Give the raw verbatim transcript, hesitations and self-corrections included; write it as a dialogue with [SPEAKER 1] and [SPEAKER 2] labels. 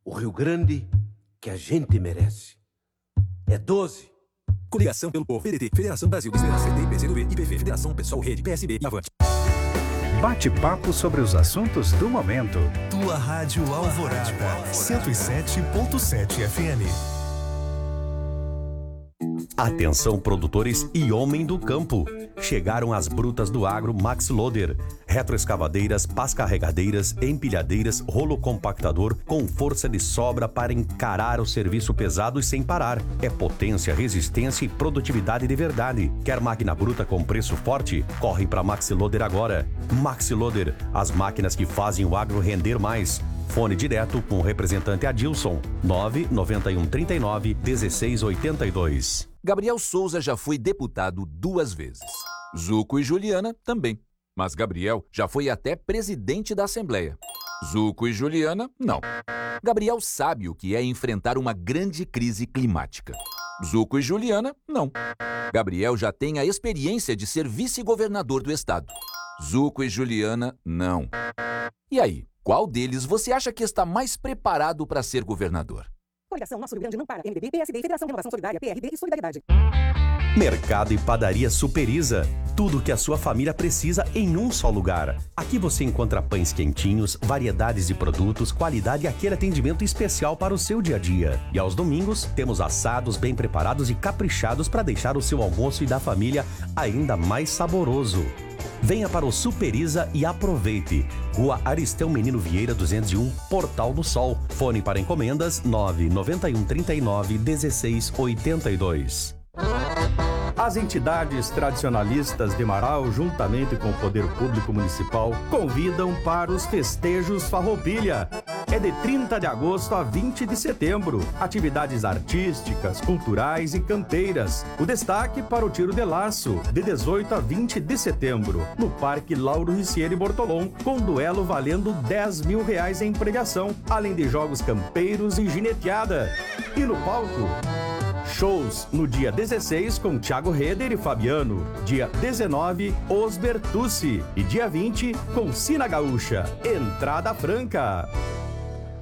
[SPEAKER 1] o Rio Grande que a gente merece. É doze.
[SPEAKER 2] Coligação pelo Povo, P D T, Federação Brasil de Esperança, C D, P C do B, I P V, Federação Pessoal, Rede, P S B e Avante.
[SPEAKER 3] Bate-papo sobre os assuntos do momento.
[SPEAKER 4] Tua Rádio Alvorada, cento e sete ponto sete F M.
[SPEAKER 5] Atenção, produtores e homem do campo. Chegaram as brutas do agro Max Loader. Retroescavadeiras, pás carregadeiras, empilhadeiras, rolo compactador com força de sobra para encarar o serviço pesado e sem parar. É potência, resistência e produtividade de verdade. Quer máquina bruta com preço forte? Corre para Max Loader agora. Max Loader, as máquinas que fazem o agro render mais. Fone direto com o representante Adilson, nove nove um três nove um seis oito dois.
[SPEAKER 6] Gabriel Souza já foi deputado duas vezes. Zuco e Juliana também. Mas Gabriel já foi até presidente da Assembleia. Zuco e Juliana, não. Gabriel sabe o que é enfrentar uma grande crise climática. Zuco e Juliana, não. Gabriel já tem a experiência de ser vice-governador do estado. Zuco e Juliana, não. E aí, qual deles você acha que está mais preparado para ser governador?
[SPEAKER 7] Coligação Nosso Rio Grande não para. M D B, P S B, Federação Renovação Solidária, P R B e Solidariedade.
[SPEAKER 5] Mercado e Padaria Superiza. Tudo o que a sua família precisa em um só lugar. Aqui você encontra pães quentinhos, variedades de produtos, qualidade e aquele atendimento especial para o seu dia a dia. E aos domingos, temos assados bem preparados e caprichados para deixar o seu almoço e da família ainda mais saboroso. Venha para o Superiza e aproveite. Rua Aristeu Menino Vieira duzentos e um, Portal do Sol. Fone para encomendas nove nove um três nove um seis oito dois.
[SPEAKER 3] As entidades tradicionalistas de Marau, juntamente com o Poder Público Municipal, convidam para os festejos Farroupilha. É de trinta de agosto a vinte de setembro. Atividades artísticas, culturais e campeiras. O destaque para o tiro de laço, de dezoito a vinte de setembro, no Parque Lauro Ricieri Bortolom, com duelo valendo dez mil reais em premiação, além de jogos campeiros e gineteada. E no palco, shows no dia dezesseis com Thiago Reder e Fabiano, dia dezenove, Os Bertucci e dia vinte com Sina Gaúcha. Entrada franca.